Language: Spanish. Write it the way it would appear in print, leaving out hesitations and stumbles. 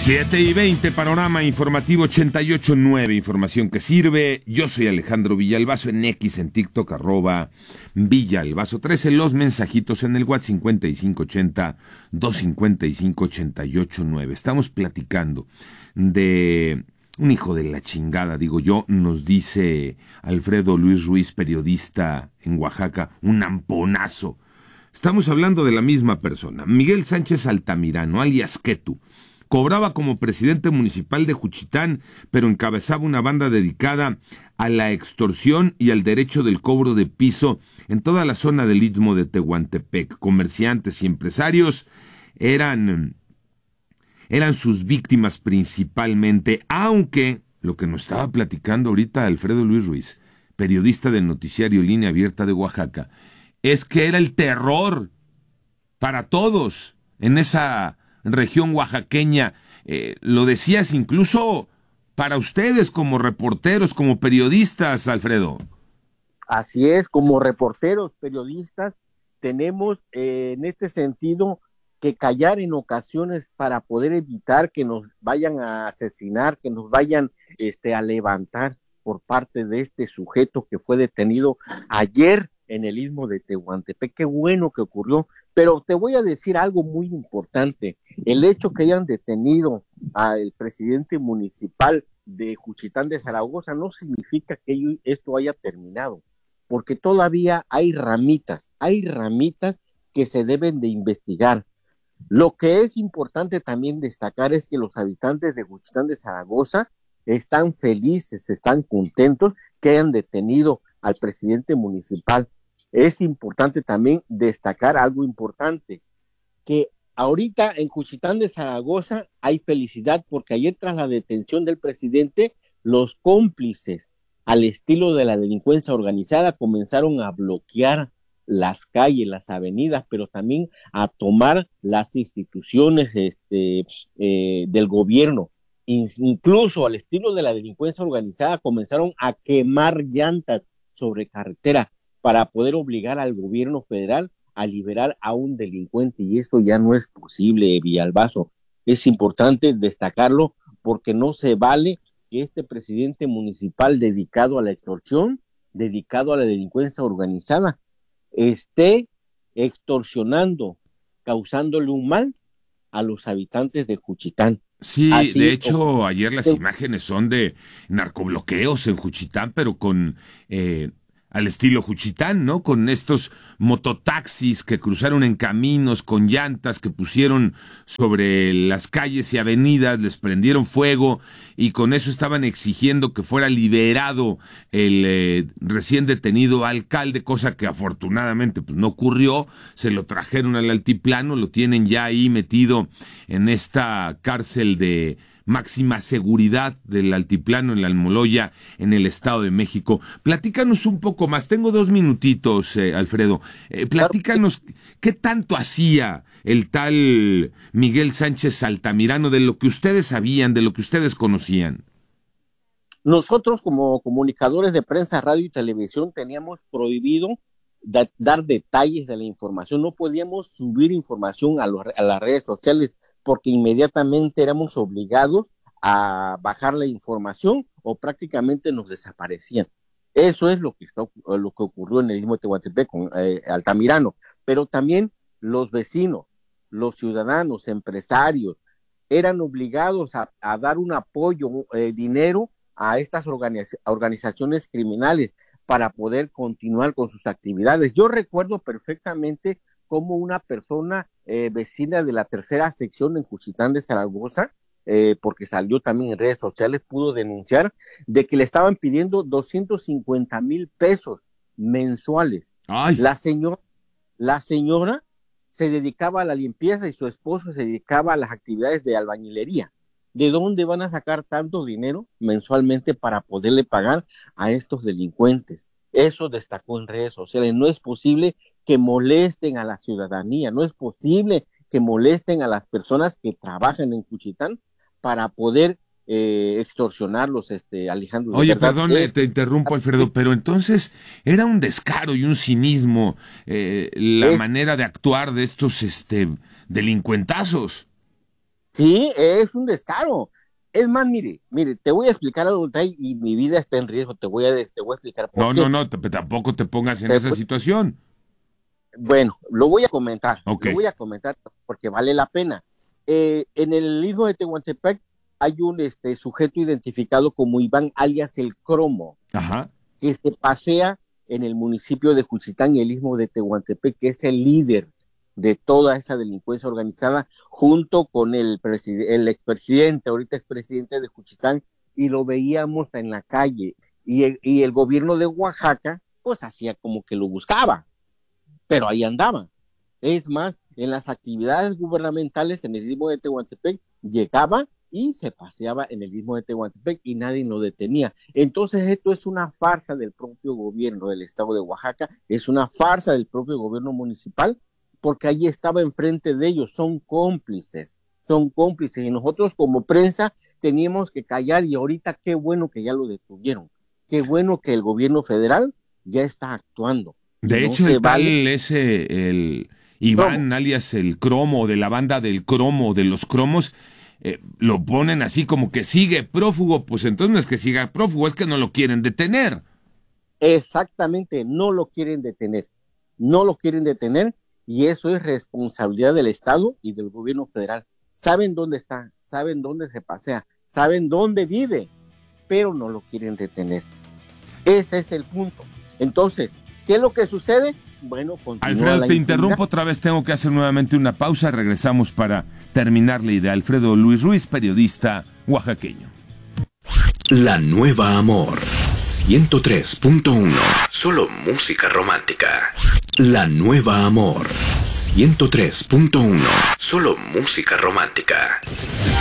7:20, panorama informativo 88.9, información que sirve. Yo soy Alejandro Villalbazo, en X, en TikTok, @Villalbazo13, los mensajitos en el WhatsApp 5580-255-889. Estamos platicando de un hijo de la chingada, digo yo, nos dice Alfredo Luis Ruiz, periodista en Oaxaca, un amponazo. Estamos hablando de la misma persona, Miguel Sánchez Altamirano, alias Ketu. Cobraba como presidente municipal de Juchitán, pero encabezaba una banda dedicada a la extorsión y al derecho del cobro de piso en toda la zona del Istmo de Tehuantepec. Comerciantes y empresarios eran sus víctimas principalmente, aunque lo que nos estaba platicando ahorita Alfredo Luis Ruiz, periodista del noticiario Línea Abierta de Oaxaca, es que era el terror para todos en esa región oaxaqueña. Lo decías incluso para ustedes como reporteros, como periodistas, Alfredo. Así es, como reporteros, periodistas, tenemos en este sentido que callar en ocasiones para poder evitar que nos vayan a asesinar, que nos vayan a levantar por parte de este sujeto que fue detenido ayer en el Istmo de Tehuantepec. Qué bueno que ocurrió, pero te voy a decir algo muy importante. El hecho que hayan detenido al presidente municipal de Juchitán de Zaragoza no significa que esto haya terminado, porque todavía hay ramitas que se deben de investigar. Lo que es importante también destacar es que los habitantes de Juchitán de Zaragoza están felices, están contentos que hayan detenido al presidente municipal. Es importante también destacar algo importante, que ahorita en Juchitán de Zaragoza hay felicidad porque ayer, tras la detención del presidente, los cómplices al estilo de la delincuencia organizada comenzaron a bloquear las calles, las avenidas, pero también a tomar las instituciones del gobierno. Incluso al estilo de la delincuencia organizada comenzaron a quemar llantas sobre carretera para poder obligar al gobierno federal a liberar a un delincuente, y esto ya no es posible, Villalbazo. Es importante destacarlo porque no se vale que este presidente municipal dedicado a la extorsión, dedicado a la delincuencia organizada, esté extorsionando, causándole un mal a los habitantes de Juchitán. Sí, de hecho, ayer las imágenes son de narcobloqueos en Juchitán, pero con al estilo Juchitán, ¿no? Con estos mototaxis que cruzaron en caminos, con llantas que pusieron sobre las calles y avenidas, les prendieron fuego y con eso estaban exigiendo que fuera liberado el recién detenido alcalde, cosa que afortunadamente pues no ocurrió. Se lo trajeron al altiplano, lo tienen ya ahí metido en esta cárcel de máxima seguridad del altiplano en la Almoloya, en el Estado de México. Platícanos un poco más, tengo 2 minutitos, Alfredo. Platícanos qué tanto hacía el tal Miguel Sánchez Altamirano, de lo que ustedes sabían, de lo que ustedes conocían. Nosotros como comunicadores de prensa, radio y televisión teníamos prohibido dar detalles de la información. No podíamos subir información a las redes sociales porque inmediatamente éramos obligados a bajar la información o prácticamente nos desaparecían. Eso es lo que ocurrió en el Istmo de Tehuantepec con Altamirano, pero también los vecinos, los ciudadanos, empresarios, eran obligados a dar un apoyo, dinero a estas organizaciones criminales para poder continuar con sus actividades. Yo recuerdo perfectamente cómo una persona vecina de la tercera sección en Juchitán de Zaragoza, porque salió también en redes sociales, pudo denunciar de que le estaban pidiendo 250,000 pesos mensuales. Ay. La señora se dedicaba a la limpieza y su esposo se dedicaba a las actividades de albañilería. ¿De dónde van a sacar tanto dinero mensualmente para poderle pagar a estos delincuentes? Eso destacó en redes sociales. No es posible que molesten a la ciudadanía, no es posible que molesten a las personas que trabajan en Juchitán para poder extorsionarlos, Alejandro. Oye, perdón, te interrumpo, Alfredo, pero entonces era un descaro y un cinismo la manera de actuar de estos delincuentazos. Sí, es un descaro. Es más, mire, te voy a explicar algo y mi vida está en riesgo. Te voy a explicar por No, qué. no, no, tampoco te pongas en esa situación. Bueno, lo voy a comentar, Ok. porque vale la pena. En el istmo de Tehuantepec hay un sujeto identificado como Iván alias el Cromo, Ajá. que se pasea en el municipio de Juchitán y el istmo de Tehuantepec, que es el líder de toda esa delincuencia organizada, junto con el expresidente, ahorita expresidente de Juchitán, y lo veíamos en la calle. Y el gobierno de Oaxaca, pues hacía como que lo buscaba, pero ahí andaba. Es más, en las actividades gubernamentales en el istmo de Tehuantepec, llegaba y se paseaba en el istmo de Tehuantepec y nadie lo detenía. Entonces esto es una farsa del propio gobierno del estado de Oaxaca, es una farsa del propio gobierno municipal, porque allí estaba enfrente de ellos, son cómplices, y nosotros como prensa teníamos que callar, y ahorita qué bueno que ya lo detuvieron, qué bueno que el gobierno federal ya está actuando. De No hecho, se el vale. tal el ¿Cómo? Iván, alias el Cromo, de la banda del Cromo, de los Cromos, lo ponen así como que sigue prófugo. Pues entonces no es que siga prófugo, es que no lo quieren detener. Exactamente, no lo quieren detener, y eso es responsabilidad del Estado y del gobierno federal. Saben dónde está, saben dónde se pasea, saben dónde vive, pero no lo quieren detener. Ese es el punto. Entonces, ¿qué es lo que sucede? Bueno, continúa Alfredo, la te impunidad. interrumpo otra vez, tengo que hacer nuevamente una pausa. Regresamos para terminar la idea. Alfredo Luis Ruiz, periodista oaxaqueño. La Nueva Amor 103.1. Solo música romántica. La Nueva Amor 103.1. Solo música romántica.